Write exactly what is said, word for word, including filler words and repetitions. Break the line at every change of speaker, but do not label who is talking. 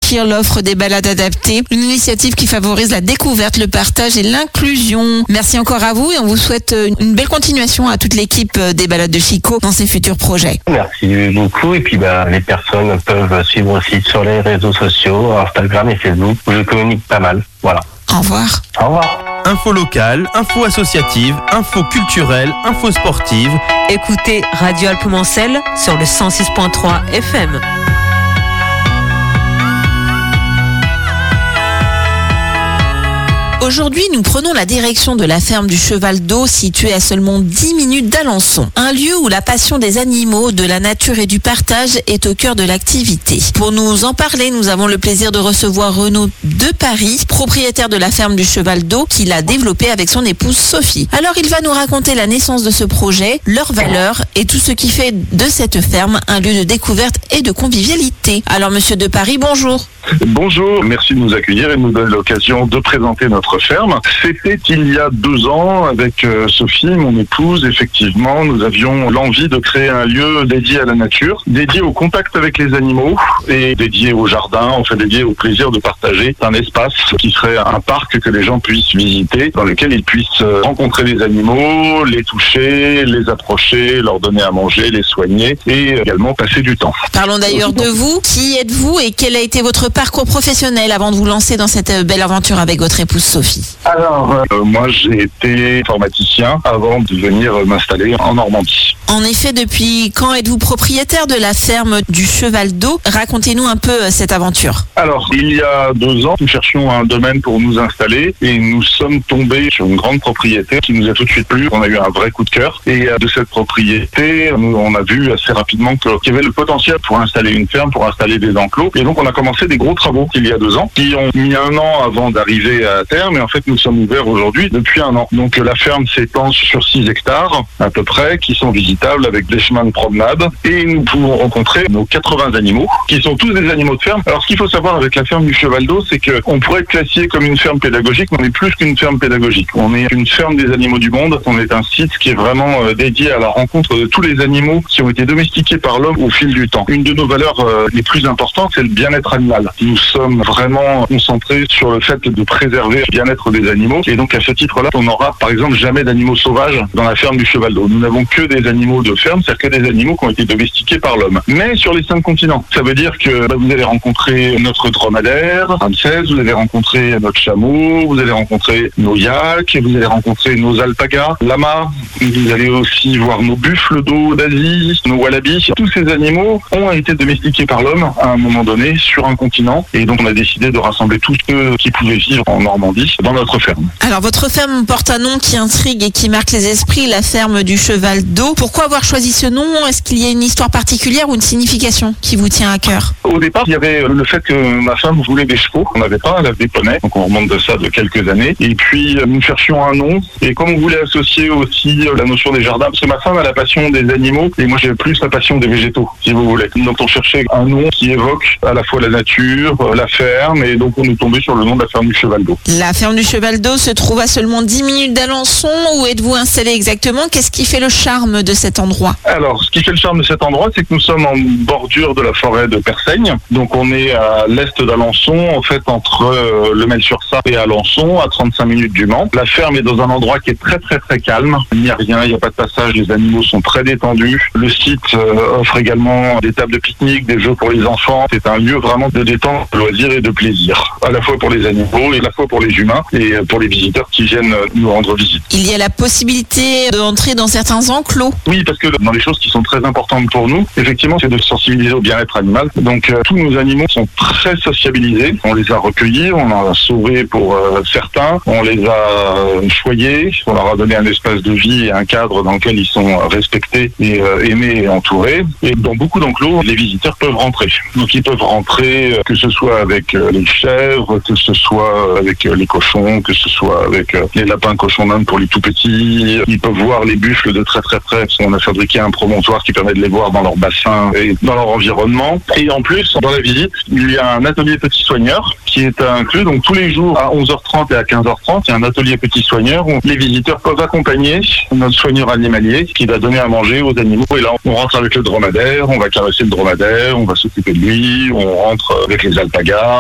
enrichir l'offre des balades adaptées. Une initiative qui favorise la découverte, le partage et l'inclusion. Merci encore à vous et on vous souhaite une belle continuation à toute l'équipe des balades de Chico dans ses futurs projets.
Merci beaucoup. Et puis bah, les personnes peuvent suivre aussi sur les réseaux sociaux, Instagram et Facebook, où je communique pas mal. Voilà.
Au revoir.
Au revoir.
Info locale, info associative, info culturelle, info sportive.
Écoutez Radio Alpes-Mancel sur le cent six point trois F M.
Aujourd'hui, nous prenons la direction de la ferme du Cheval d'Eau située à seulement dix minutes d'Alençon. Un lieu où la passion des animaux, de la nature et du partage est au cœur de l'activité. Pour nous en parler, nous avons le plaisir de recevoir Renaud de Paris, propriétaire de la ferme du Cheval d'Eau qu'il a développée avec son épouse Sophie. Alors il va nous raconter la naissance de ce projet, leurs valeurs et tout ce qui fait de cette ferme un lieu de découverte et de convivialité. Alors monsieur de Paris, bonjour.
Bonjour, merci de nous accueillir et de nous donner l'occasion de présenter notre ferme. C'était il y a deux ans avec euh, Sophie, mon épouse. Effectivement, nous avions l'envie de créer un lieu dédié à la nature, dédié au contact avec les animaux et dédié au jardin, enfin dédié au plaisir de partager un espace qui serait un parc que les gens puissent visiter, dans lequel ils puissent rencontrer les animaux, les toucher, les approcher, leur donner à manger, les soigner et également passer du temps.
Parlons d'ailleurs de vous. Qui êtes-vous et quel a été votre parcours professionnel avant de vous lancer dans cette belle aventure avec votre épouse Sophie?
Alors, euh, moi j'ai été informaticien avant de venir m'installer en Normandie.
En effet, depuis quand êtes-vous propriétaire de la ferme du Cheval d'Eau? Racontez-nous un peu cette aventure.
Alors, il y a deux ans, nous cherchions un domaine pour nous installer et nous sommes tombés sur une grande propriété qui nous a tout de suite plu. On a eu un vrai coup de cœur et de cette propriété, nous, on a vu assez rapidement qu'il y avait le potentiel pour installer une ferme, pour installer des enclos. Et donc, on a commencé des gros travaux il y a deux ans qui ont mis un an avant d'arriver à terme. Et en fait, nous sommes ouverts aujourd'hui depuis un an. Donc, la ferme s'étend sur six hectares à peu près qui sont visitables avec des chemins de promenade. Et nous pouvons rencontrer nos quatre-vingts animaux qui sont tous des animaux de ferme. Alors, ce qu'il faut savoir avec la ferme du Cheval d'Eau, c'est qu'on pourrait être classé comme une ferme pédagogique, mais on est plus qu'une ferme pédagogique. On est une ferme des animaux du monde. On est un site qui est vraiment euh, dédié à la rencontre de tous les animaux qui ont été domestiqués par l'homme au fil du temps. Une de nos valeurs euh, les plus importantes, c'est le bien-être animal. Nous sommes vraiment concentrés sur le fait de préserver le bien-être des animaux. Et donc, à ce titre-là, on n'aura, par exemple, jamais d'animaux sauvages dans la ferme du Cheval d'Eau. Nous n'avons que des animaux de ferme, c'est-à-dire que des animaux qui ont été domestiqués par l'homme. Mais sur les cinq continents. Ça veut dire que bah, vous allez rencontrer notre dromadaire, Ramsès, vous allez rencontrer notre chameau, vous allez rencontrer nos yaks, vous allez rencontrer nos alpagas, lamas, vous allez aussi voir nos buffles d'eau d'Asie, nos wallabies. Tous ces animaux ont été domestiqués par l'homme à un moment donné sur un continent. Et donc, on a décidé de rassembler tous ceux qui pouvaient vivre en Normandie dans notre ferme.
Alors, votre ferme porte un nom qui intrigue et qui marque les esprits, la ferme du Cheval d'Eau. Pourquoi avoir choisi ce nom? Est-ce qu'il y a une histoire particulière ou une signification qui vous tient à cœur?
Au départ, il y avait le fait que ma femme voulait des chevaux. On n'avait pas, elle avait des poneys. Donc, on remonte de ça de quelques années. Et puis, nous cherchions un nom. Et comme on voulait associer aussi la notion des jardins, parce que ma femme a la passion des animaux et moi, j'ai plus la passion des végétaux, si vous voulez. Donc, on cherchait un nom qui évoque à la fois la nature, la ferme, et donc on est tombé sur le nom de la ferme du Cheval d'Eau.
La ferme du Cheval d'Eau se trouve à seulement dix minutes d'Alençon. Où êtes-vous installé exactement? Qu'est-ce qui fait le charme de cet endroit?
Alors, ce qui fait le charme de cet endroit, c'est que nous sommes en bordure de la forêt de Persaigne. Donc, on est à l'est d'Alençon, en fait, entre euh, le Mel-sur-Sarthe et Alençon, à trente-cinq minutes du Mans. La ferme est dans un endroit qui est très, très, très calme. Il n'y a rien, il n'y a pas de passage, les animaux sont très détendus. Le site euh, offre également des tables de pique-nique, des jeux pour les enfants. C'est un lieu vraiment de détente, de loisir et de plaisir, à la fois pour les animaux et à la fois pour les humains et pour les visiteurs qui viennent nous rendre visite.
Il y a la possibilité d'entrer dans certains enclos.
Oui, parce que dans les choses qui sont très importantes pour nous, effectivement, c'est de sensibiliser au bien-être animal. Donc, euh, tous nos animaux sont très sociabilisés. On les a recueillis, on en a sauvés pour euh, certains, on les a choyés, on leur a donné un espace de vie et un cadre dans lequel ils sont respectés et euh, aimés et entourés. Et dans beaucoup d'enclos, les visiteurs peuvent rentrer. Donc, ils peuvent rentrer, euh, que ce soit avec euh, les chèvres, que ce soit avec euh, les cochons, que ce soit avec euh, les lapins cochons d'Inde pour les tout petits. Ils peuvent voir les buffles de très très près, parce qu'on a fabriqué un promontoire qui permet de les voir dans leur bassin et dans leur environnement. Et en plus, dans la visite, il y a un atelier petit soigneur qui est inclus. Donc tous les jours à onze heures trente et à quinze heures trente, il y a un atelier petit soigneur où les visiteurs peuvent accompagner notre soigneur animalier qui va donner à manger aux animaux. Et là, on rentre avec le dromadaire, on va caresser le dromadaire, on va s'occuper de lui, on rentre avec les alpagas.